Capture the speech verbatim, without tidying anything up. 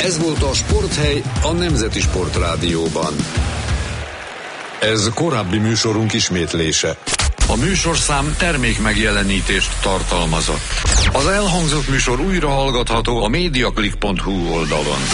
Ez volt a Sporthely a Nemzeti Sportrádióban. Ez korábbi műsorunk ismétlése. A műsorszám termék megjelenítést tartalmazott. Az elhangzott műsor újra hallgatható a mediaclick pont hu oldalon.